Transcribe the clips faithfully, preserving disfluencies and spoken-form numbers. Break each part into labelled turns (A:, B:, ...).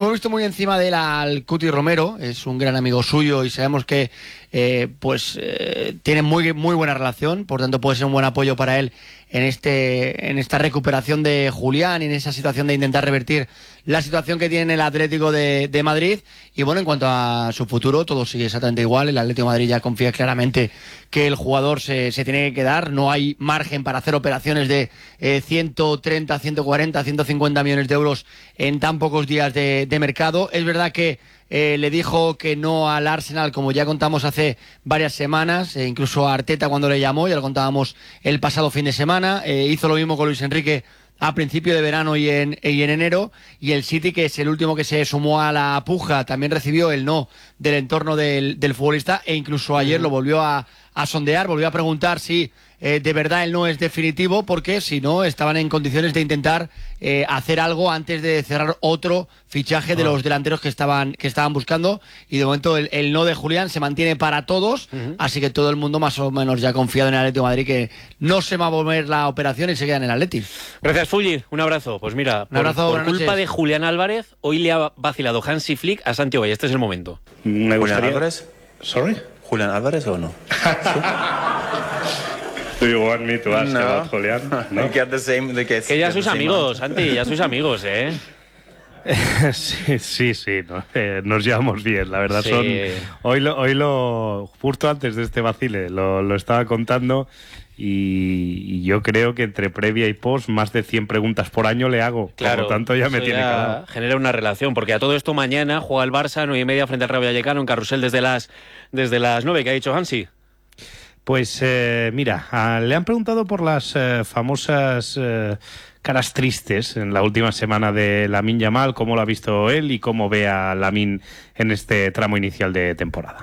A: hemos visto muy encima de él al Cuti Romero, es un gran amigo suyo y sabemos que eh, pues eh, tienen muy, muy buena relación, por tanto puede ser un buen apoyo para él en este en esta recuperación de Julián y en esa situación de intentar revertir la situación que tiene el Atlético de, de Madrid. Y bueno, en cuanto a su futuro, todo sigue exactamente igual. El Atlético de Madrid ya confía claramente que el jugador se, se tiene que quedar. No hay margen para hacer operaciones de eh, ciento treinta, ciento cuarenta, ciento cincuenta millones de euros en tan pocos días de, de mercado. Es verdad que Eh, le dijo que no al Arsenal, como ya contamos hace varias semanas, e incluso a Arteta cuando le llamó, ya lo contábamos el pasado fin de semana. Eh, hizo lo mismo con Luis Enrique a principio de verano y en, y en enero, y el City, que es el último que se sumó a la puja, también recibió el no del entorno del, del futbolista, e incluso ayer lo volvió a, a sondear, volvió a preguntar si eh, de verdad el no es definitivo, porque si no estaban en condiciones de intentar eh, hacer algo antes de cerrar otro fichaje de los delanteros que estaban que estaban buscando, y de momento el, el no de Julián se mantiene para todos, uh-huh. Así que todo el mundo más o menos ya ha confiado en el Atlético de Madrid, que no se va a volver la operación y se queda en el Atlético.
B: Gracias, Fulli, un abrazo. Pues mira,
A: un abrazo,
B: por, por culpa noches. de Julián Álvarez, hoy le ha vacilado Hansi Flick a Santiago, y este es el momento.
C: Me gustaría...
D: ¿Julián Álvarez?
C: Sorry?
D: ¿Julián Álvarez o no?
C: Do you want me to ask
D: no.
C: about Julián? No.
D: Get the same, the get,
B: que ya
D: get
B: sois amigos, Santi, ya sois amigos, ¿eh?
C: sí, sí, sí, no, eh, nos llevamos bien, la verdad.
B: Sí.
C: Son hoy lo, hoy lo justo antes de este vacile lo, lo estaba contando, y, y yo creo que entre previa y post más de cien preguntas por año le hago.
B: Claro,
C: por lo tanto ya me tiene
B: ya
C: calado.
B: Genera una relación, porque a todo esto mañana juega el Barça nueve y media frente al Rayo Vallecano en Carrusel desde las desde las nueve. ¿Qué ha dicho Hansi?
C: Pues eh, mira, a, le han preguntado por las eh, famosas eh, caras tristes en la última semana de Lamine Yamal, cómo lo ha visto él y cómo ve a Lamine en este tramo inicial de temporada.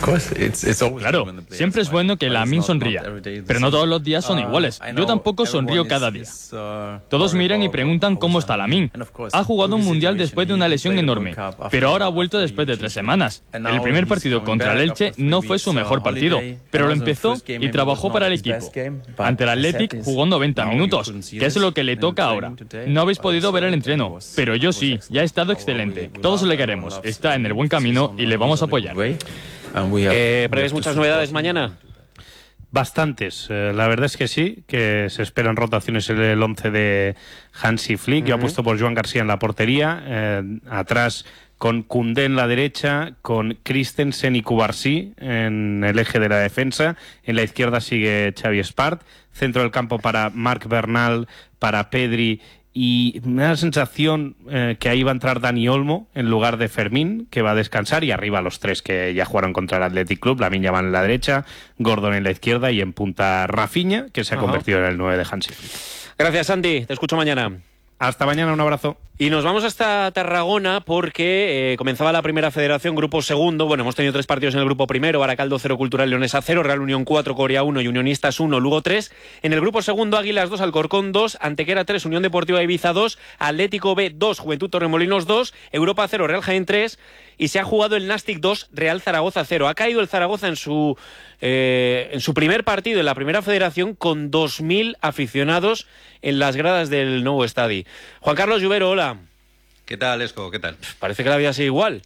E: Claro, siempre es bueno que Lamine sonría, pero no todos los días son iguales. Yo tampoco sonrío cada día. Todos miran y preguntan cómo está Lamine. Ha jugado un mundial después de una lesión enorme, pero ahora ha vuelto después de tres semanas. El primer partido contra el Elche no fue su mejor partido, pero lo empezó y trabajó para el equipo. Ante el Athletic jugó noventa minutos, que es lo que le toca ahora. No habéis podido ver el entreno, pero yo sí, ya ha estado excelente. Todos le queremos, está en el buen camino y le vamos a apoyar.
B: Eh, ¿Prevés muchas novedades mañana?
C: Bastantes, eh, la verdad es que sí, que se esperan rotaciones en el once de Hansi Flick. Uh-huh. Yo apuesto por Joan García en la portería, eh, atrás con Koundé en la derecha, con Christensen y Cubarsí en el eje de la defensa. En la izquierda sigue Xavi Espart, centro del campo para Marc Bernal, para Pedri, y me da la sensación eh, que ahí va a entrar Dani Olmo en lugar de Fermín, que va a descansar, y arriba los tres que ya jugaron contra el Athletic Club, Lamine Yamal en la derecha, Gordon en la izquierda y en punta Rafinha, que se ha Ajá. convertido en el nueve de Hansi.
B: Gracias, Santi, te escucho mañana.
C: Hasta mañana, un abrazo.
B: Y nos vamos hasta Tarragona porque eh, comenzaba la primera federación, grupo segundo. Bueno, hemos tenido tres partidos en el grupo primero: Baracaldo cero, Cultural Leonesa cero, Real Unión cuatro, Coria uno y Unionistas uno, Lugo tres. En el grupo segundo, Águilas dos, Alcorcón dos, Antequera tres, Unión Deportiva Ibiza dos, Atlético B dos, Juventud Torremolinos dos, Europa cero, Real Jaén tres, y se ha jugado el Nastic dos, Real Zaragoza cero. Ha caído el Zaragoza en su, eh, en su primer partido en la primera federación con dos mil aficionados en las gradas del nuevo estadio. Juan Carlos Lluvero, hola.
F: ¿Qué tal, Esco? ¿Qué tal?
B: Parece que la vida sigue igual.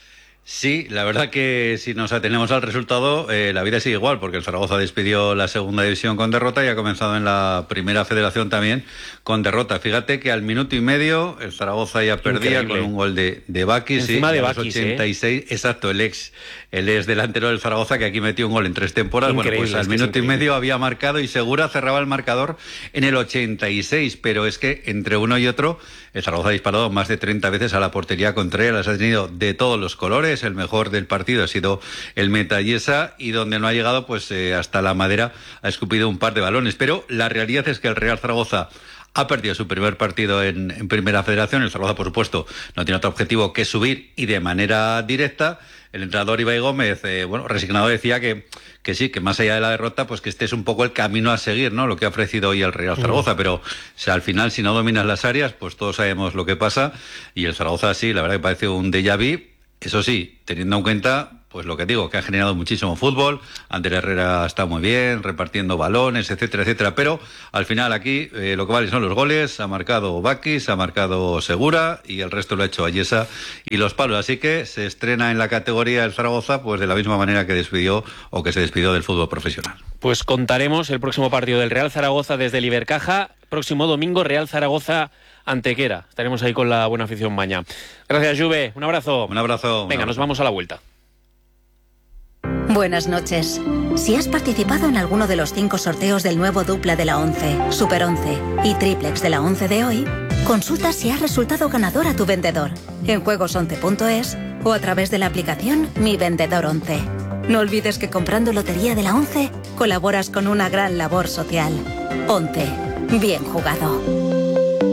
F: Sí, la verdad que si nos atenemos al resultado, eh, la vida sigue igual, porque el Zaragoza despidió la segunda división con derrota y ha comenzado en la primera federación también con derrota. Fíjate que al minuto y medio el Zaragoza ya perdía Increíble. con un gol de, de Bakis.
B: Encima
F: sí,
B: de
F: a los
B: Bakis,
F: ochenta y seis,
B: ¿eh?
F: Exacto, el ex, el ex delantero del Zaragoza, que aquí metió un gol en tres temporadas.
B: Increíble,
F: bueno, pues al minuto y medio había marcado y Segura cerraba el marcador en el ochenta y seis, pero es que entre uno y otro el Zaragoza ha disparado más de treinta veces a la portería contraria, las ha tenido de todos los colores. El mejor del partido ha sido el Metallesa, y donde no ha llegado, pues eh, hasta la madera ha escupido un par de balones. Pero la realidad es que el Real Zaragoza ha perdido su primer partido en, en Primera Federación. El Zaragoza, por supuesto, no tiene otro objetivo que subir, y de manera directa. El entrenador Ibai Gómez, eh, bueno, resignado, decía que, que sí, que más allá de la derrota, pues que este es un poco el camino a seguir, ¿no? Lo que ha ofrecido hoy el Real Zaragoza, mm. pero o sea, al final, si no dominas las áreas, pues todos sabemos lo que pasa, y el Zaragoza sí, la verdad que parece un déjà vu. Eso sí, teniendo en cuenta pues lo que digo, que ha generado muchísimo fútbol. Ander Herrera está muy bien, repartiendo balones, etcétera, etcétera. Pero al final aquí eh, lo que vale son los goles. Ha marcado Bakis, ha marcado Segura y el resto lo ha hecho Ayesa y los palos. Así que se estrena en la categoría el Zaragoza, pues de la misma manera que despidió o que se despidió del fútbol profesional.
B: Pues contaremos el próximo partido del Real Zaragoza desde el Ibercaja. Próximo domingo, Real Zaragoza Antequera. Estaremos ahí con la buena afición mañana. Gracias, Juve. Un abrazo.
F: Un abrazo.
B: Venga,
F: un abrazo.
B: Nos vamos a la vuelta.
G: Buenas noches. Si has participado en alguno de los cinco sorteos del nuevo Dupla de la once, Super once y Triplex de la once de hoy, consulta si has resultado ganador a tu vendedor en juegos once punto es o a través de la aplicación Mi Vendedor once. No olvides que comprando Lotería de la once colaboras con una gran labor social. once. Bien jugado.